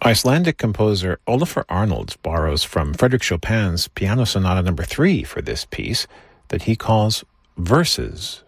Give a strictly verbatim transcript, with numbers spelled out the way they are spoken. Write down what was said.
Icelandic composer Olafur Arnalds borrows from Frédéric Chopin's Piano Sonata Number three for this piece that he calls Verses.